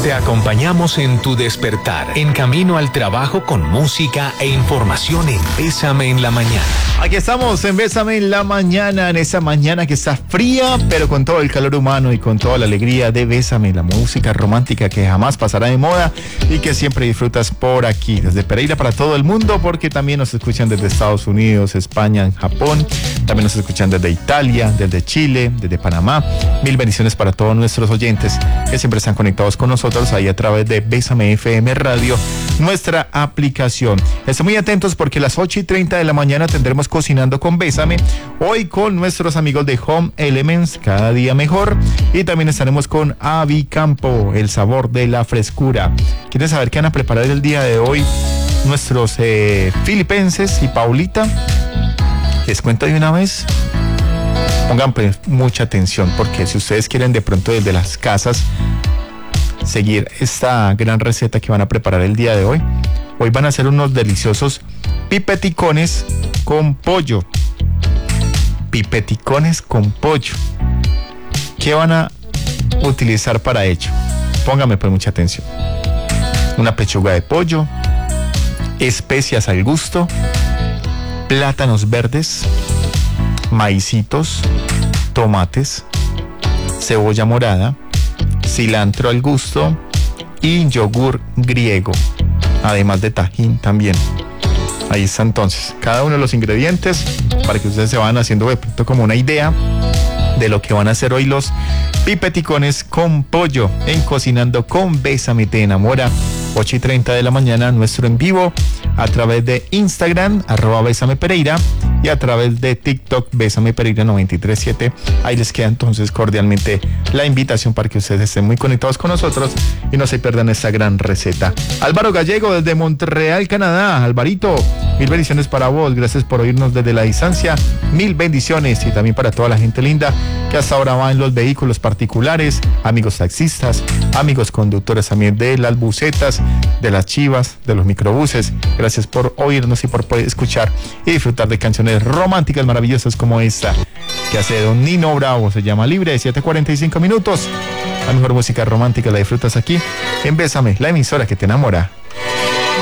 Te acompañamos en tu despertar, en camino al trabajo con música e información en Bésame en la Mañana. Aquí estamos en Bésame en la Mañana, en esa mañana que está fría, pero con todo el calor humano y con toda la alegría de Bésame, la música romántica que jamás pasará de moda y que siempre disfrutas por aquí, desde Pereira para todo el mundo, porque también nos escuchan desde Estados Unidos, España, Japón, también nos escuchan desde Italia, desde Chile, desde Panamá. Mil bendiciones para todos nuestros oyentes que siempre están conectados con nosotros ahí a través de Bésame FM Radio, nuestra aplicación. Estén muy atentos porque a las 8:30 de la mañana tendremos Cocinando con Bésame, hoy con nuestros amigos de Home Elements, cada día mejor, y también estaremos con Avicampo, el sabor de la frescura. ¿Quieren saber qué van a preparar el día de hoy nuestros filipenses y Paulita? Les cuento de una vez. Pongan pues mucha atención, porque si ustedes quieren de pronto desde las casas seguir esta gran receta que van a preparar el día de hoy van a hacer unos deliciosos pipeticones con pollo. Pipeticones con pollo. ¿Qué van a utilizar para ello? Pónganme pues mucha atención. Una pechuga de pollo, especias al gusto, plátanos verdes, maicitos, tomates, cebolla morada, cilantro al gusto y yogur griego, además de tajín también. Ahí está entonces cada uno de los ingredientes para que ustedes se vayan haciendo de pronto como una idea de lo que van a hacer hoy los pipeticones con pollo en Cocinando con Bésame Te Enamora. 8:30 de la mañana, nuestro en vivo a través de Instagram, @Bésame Pereira, y a través de TikTok, Bésame Pereira 937. Ahí les queda entonces cordialmente la invitación para que ustedes estén muy conectados con nosotros y no se pierdan esta gran receta. Álvaro Gallego desde Montreal, Canadá. Alvarito, mil bendiciones para vos, gracias por oírnos desde la distancia, mil bendiciones, y también para toda la gente linda que hasta ahora va en los vehículos particulares, amigos taxistas, amigos conductores también de las busetas, de las chivas, de los microbuses. Gracias por oírnos y por poder escuchar y disfrutar de canciones románticas maravillosas como esta que hace don Nino Bravo. Se llama Libre, de 7:45 minutos. La mejor música romántica la disfrutas aquí en Bésame, la emisora que te enamora.